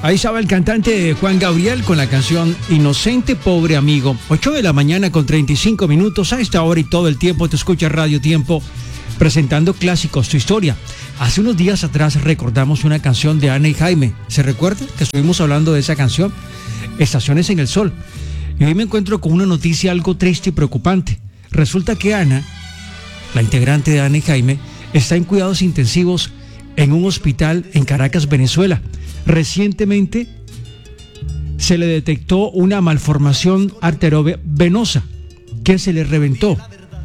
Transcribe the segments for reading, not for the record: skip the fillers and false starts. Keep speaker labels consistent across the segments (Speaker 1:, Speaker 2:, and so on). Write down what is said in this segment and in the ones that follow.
Speaker 1: Ahí estaba el cantante Juan Gabriel con la canción Inocente, Pobre Amigo. 8 de la mañana con 35 minutos. A esta hora y todo el tiempo te escucha Radio Tiempo presentando Clásicos, tu historia. Hace unos días atrás recordamos una canción de Ana y Jaime. ¿Se recuerda que estuvimos hablando de esa canción? Estaciones en el Sol. Y hoy me encuentro con una noticia algo triste y preocupante. Resulta que Ana, la integrante de Ana y Jaime, está en cuidados intensivos en un hospital en Caracas, Venezuela. Recientemente se le detectó una malformación arteriovenosa que se le reventó.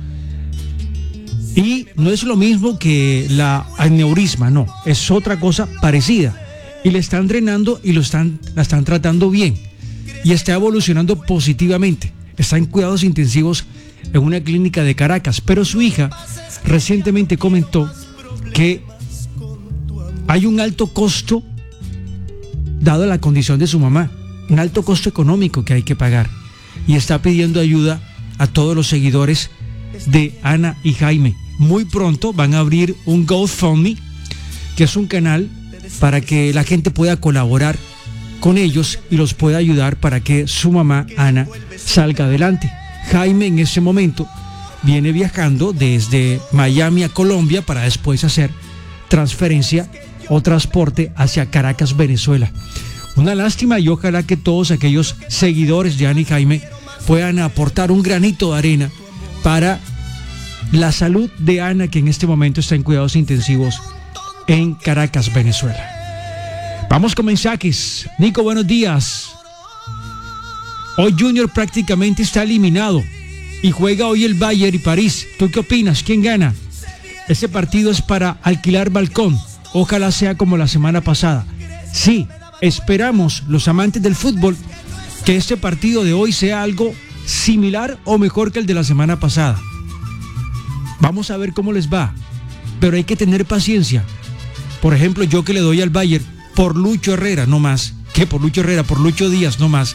Speaker 1: Y no es lo mismo que la aneurisma, no, es otra cosa parecida. Y le están drenando y la están tratando bien. Y está evolucionando positivamente. Está en cuidados intensivos en una clínica de Caracas. Pero su hija recientemente comentó que hay un alto costo, dado la condición de su mamá, un alto costo económico que hay que pagar. Y está pidiendo ayuda a todos los seguidores de Ana y Jaime. Muy pronto van a abrir un GoFundMe, que es un canal para que la gente pueda colaborar con ellos y los pueda ayudar para que su mamá, Ana, salga adelante. Jaime en ese momento viene viajando desde Miami a Colombia para después hacer transferencia o transporte hacia Caracas, Venezuela. Una lástima, y ojalá que todos aquellos seguidores de Ana y Jaime puedan aportar un granito de arena para la salud de Ana, que en este momento está en cuidados intensivos en Caracas, Venezuela. Vamos con mensajes. Nico, buenos días. Hoy Junior prácticamente está eliminado y juega hoy el Bayern y París. ¿Tú qué opinas? ¿Quién gana? Ese partido es para alquilar balcón. Ojalá sea como la semana pasada. Sí, esperamos los amantes del fútbol que este partido de hoy sea algo similar o mejor que el de la semana pasada. Vamos a ver cómo les va, pero hay que tener paciencia. Por ejemplo, yo que le doy al Bayern por Lucho Herrera, no más. ¿Qué por Lucho Herrera? Por Lucho Díaz, no más.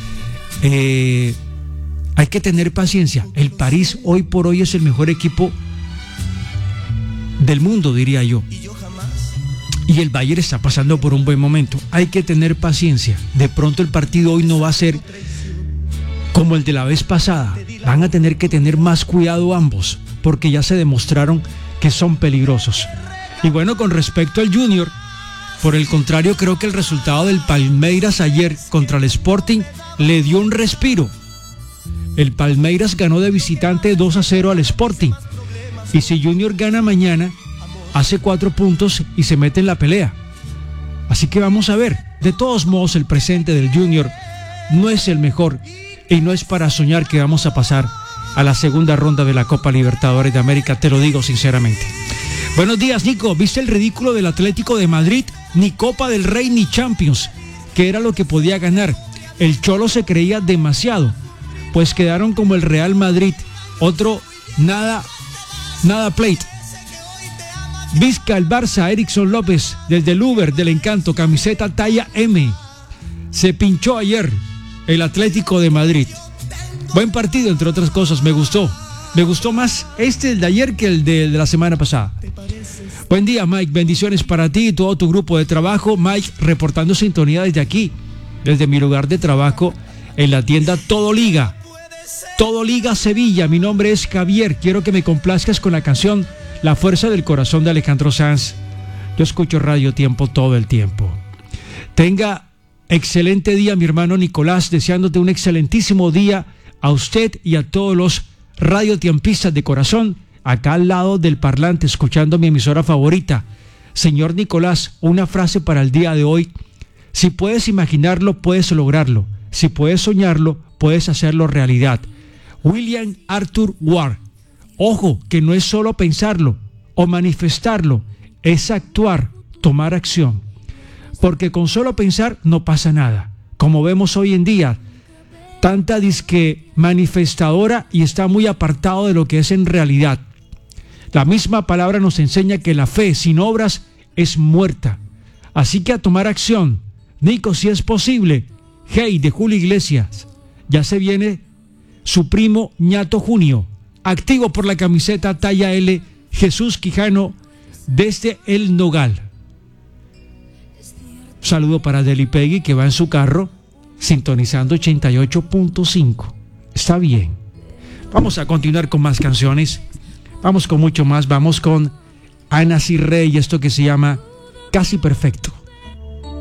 Speaker 1: Hay que tener paciencia. El París hoy por hoy es el mejor equipo del mundo, diría yo. Y el Bayern está pasando por un buen momento. Hay que tener paciencia. De pronto el partido hoy no va a ser como el de la vez pasada. Van a tener que tener más cuidado ambos, porque ya se demostraron que son peligrosos. Y bueno, con respecto al Junior, por el contrario, creo que el resultado del Palmeiras ayer contra el Sporting le dio un respiro. El Palmeiras ganó de visitante 2-0 al Sporting. Y si Junior gana mañana, hace 4 puntos y se mete en la pelea. Así que vamos a ver. De todos modos, el presente del Junior no es el mejor y no es para soñar que vamos a pasar a la segunda ronda de la Copa Libertadores de América, te lo digo sinceramente. Buenos días, Nico. ¿Viste el ridículo del Atlético de Madrid? Ni Copa del Rey ni Champions, que era lo que podía ganar. El Cholo se creía demasiado, pues quedaron como el Real Madrid. Otro nada plate. Vizca el Barça, Erickson López, desde el Uber del Encanto, camiseta talla M. Se pinchó ayer el Atlético de Madrid. Buen partido, entre otras cosas, me gustó. Me gustó más el de ayer que el de la semana pasada. Buen día, Mike, bendiciones para ti y todo tu grupo de trabajo. Mike, reportando sintonía desde aquí, desde mi lugar de trabajo, en la tienda Todo Liga Sevilla. Mi nombre es Javier, quiero que me complazcas con la canción La Fuerza del Corazón de Alejandro Sanz. Yo escucho Radio Tiempo todo el tiempo. Tenga excelente día, mi hermano Nicolás, deseándote un excelentísimo día a usted y a todos los radiotiempistas de corazón, acá al lado del parlante, escuchando mi emisora favorita. Señor Nicolás, una frase para el día de hoy: si puedes imaginarlo, puedes lograrlo. Si puedes soñarlo, puedes hacerlo realidad. William Arthur Ward. Ojo, que no es solo pensarlo o manifestarlo, es actuar, tomar acción. Porque con solo pensar no pasa nada. Como vemos hoy en día, tanta disque manifestadora y está muy apartado de lo que es en realidad. La misma palabra nos enseña que la fe sin obras es muerta. Así que a tomar acción. Nico, si es posible. Hey, de Julio Iglesias. Ya se viene su primo Ñato Junio. Activo por la camiseta talla L, Jesús Quijano, desde El Nogal. Saludo para Deli Peggy, que va en su carro sintonizando 88.5. Está bien. Vamos a continuar con más canciones. Vamos con mucho más. Vamos con Ana Cirrey y esto que se llama Casi Perfecto.